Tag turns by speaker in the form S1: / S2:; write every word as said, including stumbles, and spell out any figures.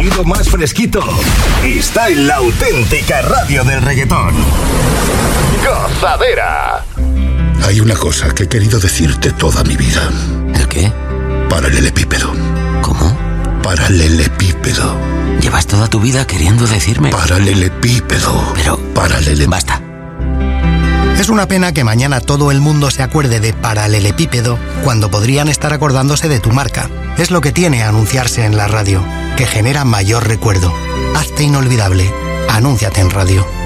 S1: Lo más fresquito está en la auténtica radio del reggaetón. Gozadera.
S2: Hay una cosa que he querido decirte toda mi vida.
S3: ¿El qué?
S2: Paralelepípedo.
S3: ¿Cómo?
S2: Paralelepípedo.
S3: Llevas toda tu vida queriendo decirme.
S2: Paralelepípedo.
S3: Pero...
S2: Paralele...
S3: Basta.
S4: Es una pena que mañana todo el mundo se acuerde de paralelepípedo cuando podrían estar acordándose de tu marca. Es lo que tiene anunciarse en la radio, que genera mayor recuerdo. Hazte inolvidable. Anúnciate en radio.